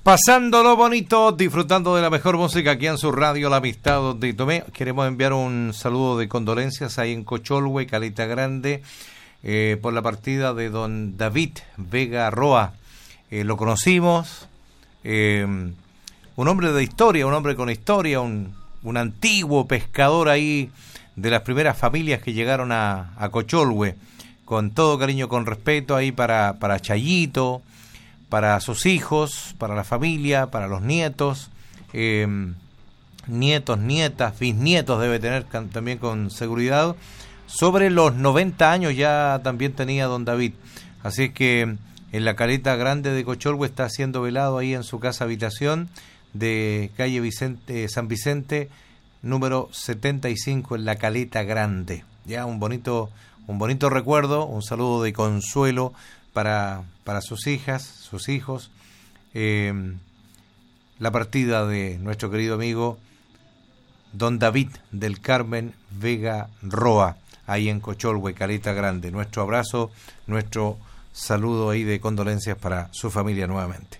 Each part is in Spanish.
Pasándolo bonito, disfrutando de la mejor música aquí en su radio La Amistad donde Tomé. Queremos enviar un saludo de condolencias ahí en Cocholhue, Caleta Grande, por la partida de don David Vega Roa. Lo conocimos, un hombre de historia, un hombre con historia, un antiguo pescador ahí de las primeras familias que llegaron a Cocholhue, con todo cariño, con respeto ahí para Chayito, para sus hijos, para la familia, para los nietos, nietos, nietas, bisnietos debe tener también con seguridad. Sobre los 90 años ya también tenía don David. Así que en la Caleta Grande de Cocholhue está siendo velado ahí en su casa habitación de calle San Vicente, número 75 en la Caleta Grande. Ya un bonito recuerdo, un saludo de consuelo para sus hijas, sus hijos, la partida de nuestro querido amigo don David del Carmen Vega Roa, ahí en Cocholhue, Caleta Grande. Nuestro abrazo, nuestro saludo ahí de condolencias para su familia nuevamente.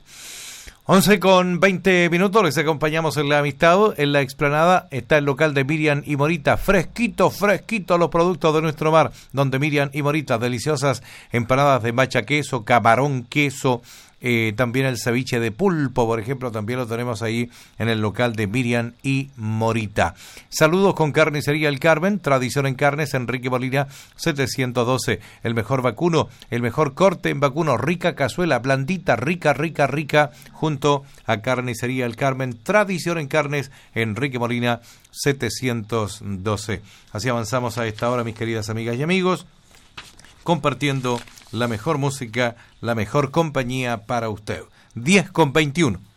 11:20, les acompañamos en La Amistad. En la explanada está el local de Miriam y Morita, fresquito los productos de nuestro mar, donde Miriam y Morita, deliciosas empanadas de macha queso, camarón queso, también el ceviche de pulpo, por ejemplo, también lo tenemos ahí en el local de Miriam y Morita. Saludos con Carnicería El Carmen, tradición en carnes, Enrique Molina 712, el mejor vacuno, el mejor corte en vacuno, rica cazuela, blandita, rica, junto a Carnicería El Carmen, tradición en carnes, Enrique Molina 712. Así avanzamos a esta hora, mis queridas amigas y amigos, compartiendo la mejor música, la mejor compañía para usted. 10:21.